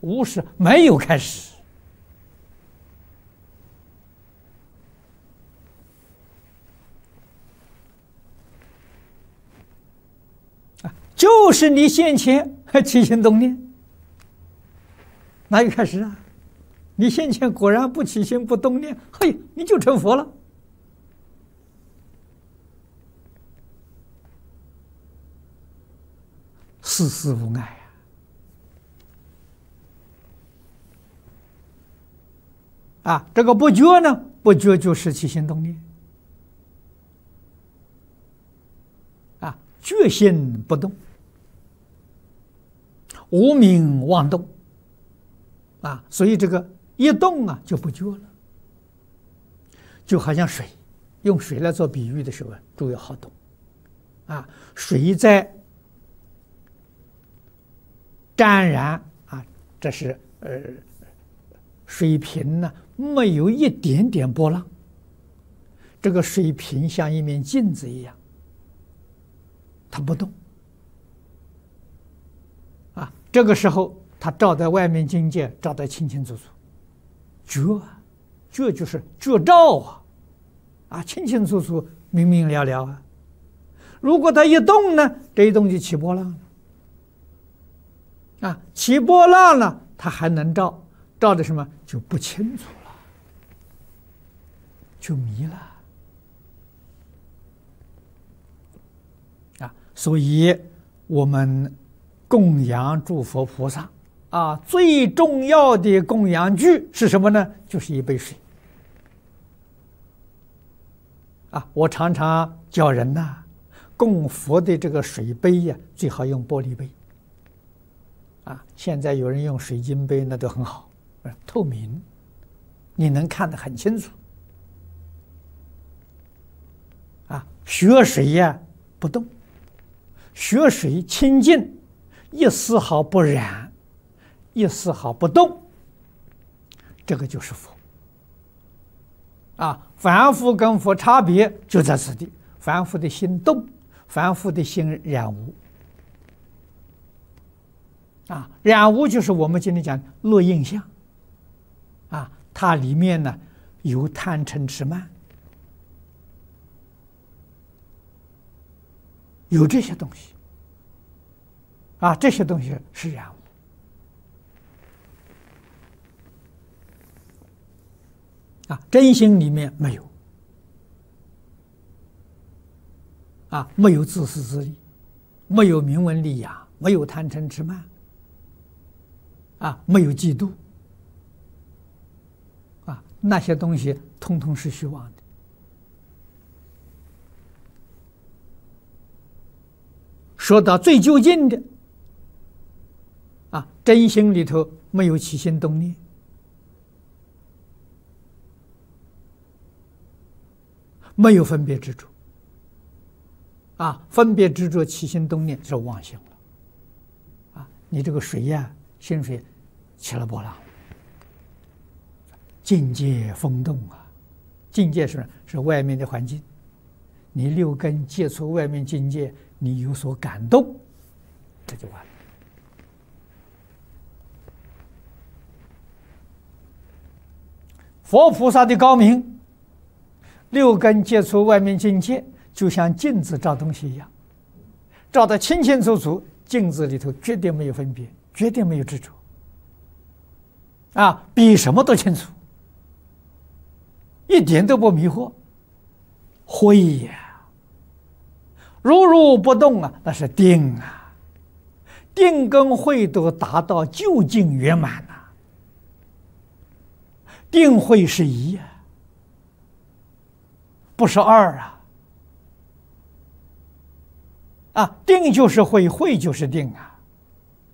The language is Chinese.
无是没有开始。就是你先前起心动念，哪有开始啊？你先前果然不起心不动念，嘿，你就成佛了。事事无碍啊！这个不觉呢？不觉就是起心动念啊，觉心不动，无明妄动啊，所以这个一动啊就不觉了，就好像水，用水来做比喻的时候，注意好懂啊，水在沾染啊，这是水瓶呢，没有一点点波浪，这个水瓶像一面镜子一样，它不动啊。这个时候，它照在外面境界，照得清清楚楚，觉啊，觉就是觉照啊，清清楚楚，明明了了啊。如果它一动呢，这一动就起波浪了。啊，起波浪了，它还能照，照的什么就不清楚了，就迷了啊！所以我们供养诸佛菩萨啊，最重要的供养具是什么呢？就是一杯水啊！我常常教人呐，供佛的这个水杯呀，最好用玻璃杯。啊，现在有人用水晶杯，那都很好，透明，你能看得很清楚。啊，血水呀不动，血水清净，一丝毫不染，一丝毫不动，这个就是佛。啊，凡夫跟佛差别就在此地，凡夫的心动，凡夫的心染污。啊，染污就是我们今天讲落印象，啊，它里面呢有贪嗔痴慢，有这些东西，啊，这些东西是染污，啊，真心里面没有，啊，没有自私自利，没有名闻利养，没有贪嗔痴慢。啊，没有嫉妒，啊，那些东西通通是虚妄的。说到最究竟的，啊，真心里头没有起心动念，没有分别执着，啊，分别执着、起心动念是妄想了，啊，你这个水呀。心水起了波浪，境界风动啊！境界是外面的环境，你六根接触外面境界，你有所感动，这就完了。佛菩萨的高明，六根接触外面境界，就像镜子照东西一样，照得清清楚楚，镜子里头绝对没有分别。绝对没有执着，啊，比什么都清楚，一点都不迷惑。慧呀，如如不动啊，那是定啊，定跟慧都达到究竟圆满了，定慧是一呀，不是二啊，啊，定就是慧，慧就是定啊。